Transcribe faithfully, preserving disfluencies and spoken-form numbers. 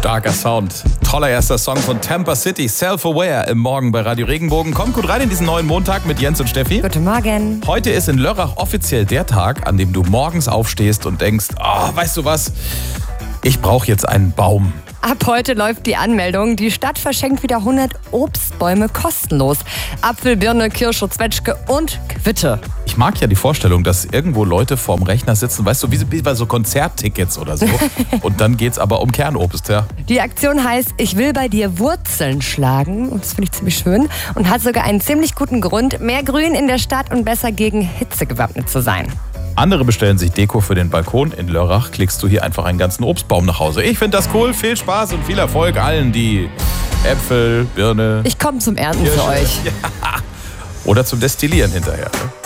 Starker Sound. Toller erster Song von Tampa City, Self-Aware im Morgen bei Radio Regenbogen. Kommt gut rein in diesen neuen Montag mit Jens und Steffi. Guten Morgen. Heute ist in Lörrach offiziell der Tag, an dem du morgens aufstehst und denkst, oh, weißt du was, ich brauche jetzt einen Baum. Ab heute läuft die Anmeldung. Die Stadt verschenkt wieder hundert Obstbäume kostenlos. Apfel, Birne, Kirsche, Zwetschge und Quitte. Ich mag ja die Vorstellung, dass irgendwo Leute vorm Rechner sitzen, weißt du, wie bei so Konzerttickets oder so. Und dann geht's aber um Kernobst, ja. Die Aktion heißt Ich will bei dir Wurzeln schlagen. Und das finde ich ziemlich schön. Und hat sogar einen ziemlich guten Grund, mehr Grün in der Stadt und besser gegen Hitze gewappnet zu sein. Andere bestellen sich Deko für den Balkon. In Lörrach klickst du hier einfach einen ganzen Obstbaum nach Hause. Ich finde das cool. Viel Spaß und viel Erfolg allen, die Äpfel, Birne... Ich komme zum Ernten Kirsche, für euch. Ja. Oder zum Destillieren hinterher. Ne?